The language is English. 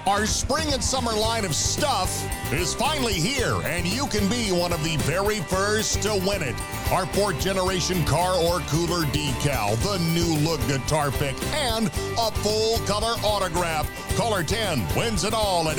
Our spring and summer line of stuff is finally here, and you can be one of the very first to win it. Our 4th generation car or cooler decal, the new look guitar pick, and a full color autograph. Caller 10 wins it all at